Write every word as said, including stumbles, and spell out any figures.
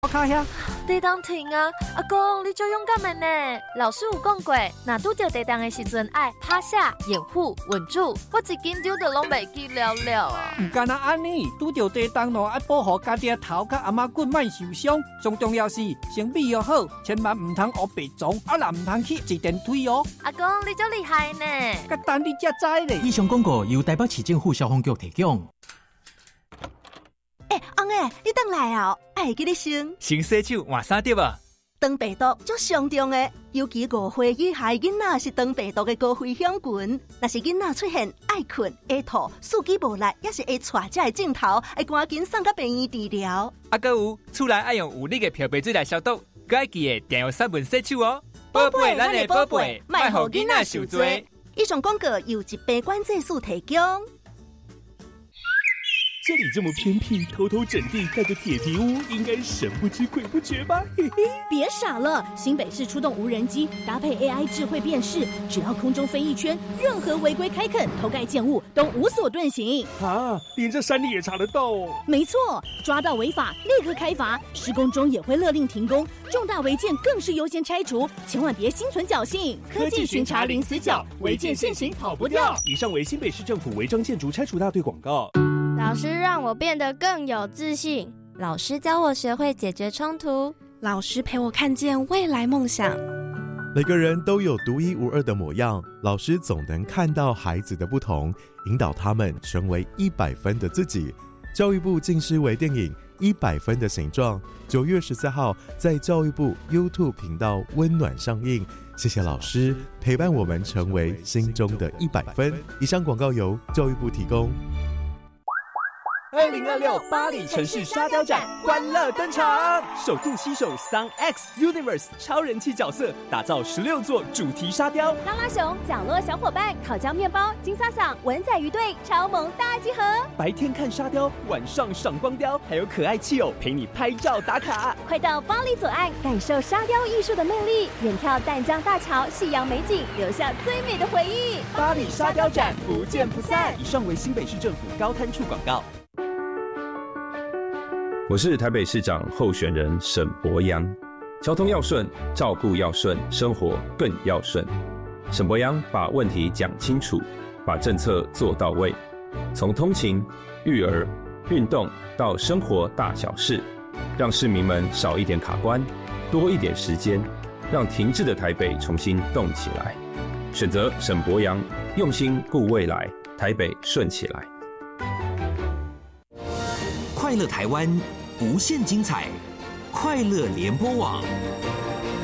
我卡遐， 地动停啊！阿公，你就勇敢的呢。老师有讲过，若拄着地动的时阵，爱趴下、掩护、稳住。我一紧张就拢袂记了了啊！ 唔干那安尼，拄着地动咯，爱保护家己的头甲阿妈骨莫受伤。最重要是身体要好，千万唔通学白撞，啊若唔通去坐电梯哦。 阿公，你足厉害呢！ 甲等你才知咧。 以上广告由台北市政府消防局提供。 哎、欸，翁诶，你倒来啊！爱记你先。 先洗手换衫对吧？ 肠病毒足上重的，尤其五岁以下囡仔是肠病毒的高危险群。若是囡仔出现爱困、会吐、四肢无力，也是会带这个镜头，会赶紧送到病院治疗。 啊，还有厝内爱用有力的漂白水来消毒，还要记得定用三分洗手哦。 宝贝，咱的宝贝，莫互囡仔受罪。以上广告由一杯关节素提供。 这里这么偏僻，偷偷整地盖个铁皮屋，应该神不知鬼不觉吧？嘿嘿， 别傻了！新北市出动无人机，搭配 A I 智慧辨识，只要空中飞一圈，任何违规开垦、偷盖建物都无所遁形。 啊，连这山里也查得到哦！ 没错，抓到违法立刻开罚，施工中也会勒令停工，重大违建更是优先拆除，千万别心存侥幸。 科技巡查零死角，违建现行跑不掉。以上为新北市政府违章建筑拆除大队广告。 老师让我变得更有自信， 老师教我学会解决冲突， 老师陪我看见未来梦想。 每个人都有独一无二的模样，老师总能看到孩子的不同，引导他们成为一百分的自己。教育部近视微电影《一百分的形状》九月十四号在教育部 YouTube 频道温暖上映。谢谢老师陪伴我们成为心中的一百分。以上广告由教育部提供。 二零二六巴黎城市沙雕展欢乐登场，首度携手 Sun X Universe 超人气角色，打造十六座主题沙雕。 拉拉熊、角落小伙伴、烤焦面包、金萨桑、文仔鱼队超萌大集合。 白天看沙雕，晚上赏光雕，还有可爱气偶陪你拍照打卡。 快到巴黎左岸，感受沙雕艺术的魅力，远眺淡江大桥、夕阳美景，留下最美的回忆。 巴黎沙雕展不见不散。以上为新北市政府高滩处广告。 我是台北市长候选人沈伯洋，交通要顺，照顾要顺，生活更要顺。沈伯洋把问题讲清楚，把政策做到位，从通勤、育儿、运动到生活大小事，让市民们少一点卡关，多一点时间，让停滞的台北重新动起来。选择沈伯洋，用心顾未来，台北顺起来。 快乐台湾，无限精彩，快乐联播网。